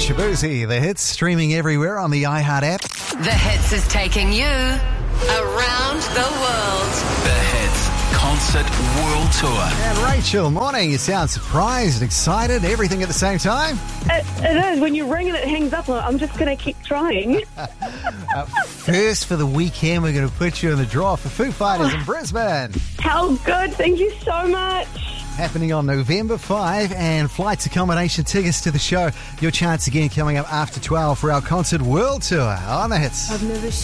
Shabuzi, the hits streaming everywhere on the iHeart app. The Hits is taking you around the world. The Hits Concert World Tour. And Rachel, morning. You sound surprised, excited, everything at the same time? It is. When you ring and it hangs up, I'm just going to keep trying. First for the weekend, we're going to put you in the draw for Foo Fighters in Brisbane. How good. Thank you so much. Happening on November 5, and flights, accommodation, tickets to the show. Your chance again coming up after 12 for our Concert World Tour on the Hits. I've never